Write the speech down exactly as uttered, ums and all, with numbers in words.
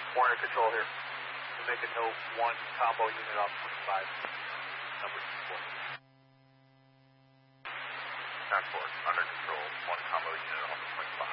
Warner Control here. To make a note, one combo unit off twenty-five. Number four. ten four, under control, one combo unit off twenty-five.